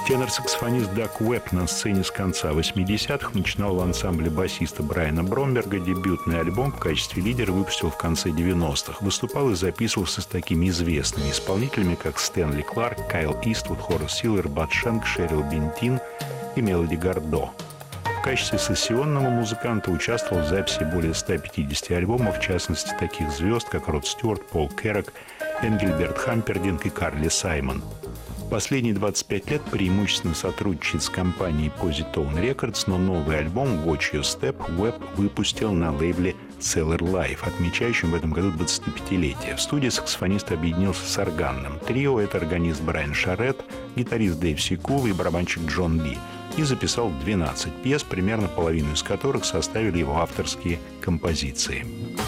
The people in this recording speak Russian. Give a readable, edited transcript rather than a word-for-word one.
Тенор-саксофонист Даг Уэбб на сцене с конца 80-х начинал в ансамбле басиста Брайана Бромберга. Дебютный альбом в качестве лидера выпустил в конце 90-х. Выступал и записывался с такими известными исполнителями, как Стэнли Кларк, Кайл Иствуд, Хорас Силвер, Бад Шенк, Шерил Бентин и Мелоди Гардо. В качестве сессионного музыканта участвовал в записи более 150 альбомов, в частности, таких звезд, как Род Стюарт, Пол Керрок, Энгельберт Хампердинг и Карли Саймон. Последние 25 лет преимущественно сотрудничает с компанией Positone Records, но новый альбом «Watch Your Step» Уэбб выпустил на лейбле Cellar Life, отмечающем в этом году 25-летие. В студии саксофонист объединился с органным трио. Это органист Брайан Шарет, гитарист Дэйв Секула и барабанщик Джон Ли. И записал 12 пьес, примерно половину из которых составили его авторские композиции.